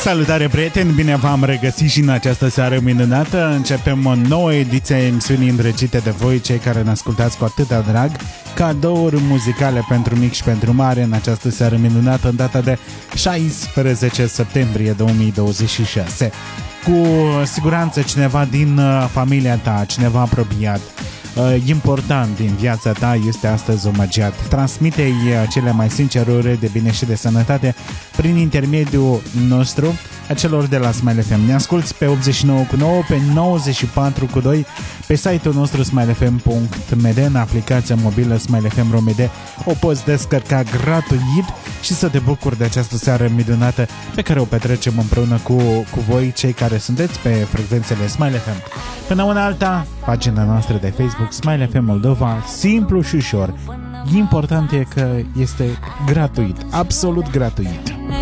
Salutare, prieteni! Bine v-am regăsit și în această seară minunată. Începem o nouă ediție a emisiunii îndrăgite de voi, cei care ne ascultați cu atâta drag. Cadouri muzicale pentru mic și pentru mare în această seară minunată, în data de 16 septembrie 2026. Cu siguranță cineva din familia ta, cineva apropiat, important din viața ta este astăzi omagiat. Transmite-i cele mai sincere urări de bine și de sănătate prin intermediul nostru, a celor de la Smile FM. Ne asculți pe 89.9, pe 94.2, pe site-ul nostru smilefm.md, în aplicația mobilă Smile FM Romede. O poți descărca gratuit și să te bucuri de această seară minunată pe care o petrecem împreună cu voi, cei care sunteți pe frecvențele Smile FM. Până una alta, pagina noastră de Facebook Smile FM Moldova, simplu și ușor. Important e că este gratuit, absolut gratuit.